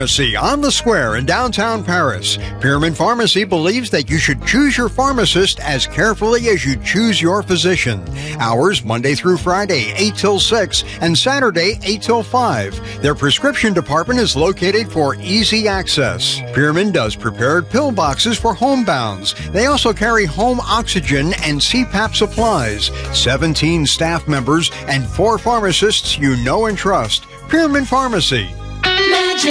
Pharmacy on the Square in downtown Paris. Pyramid Pharmacy believes that you should choose your pharmacist as carefully as you choose your physician. Hours Monday through Friday, 8 till 6, and Saturday, 8 till 5. Their prescription department is located for easy access. Pyramid does prepared pill boxes for homebounds. They also carry home oxygen and CPAP supplies. 17 staff members and 4 pharmacists you know and trust. Pyramid Pharmacy.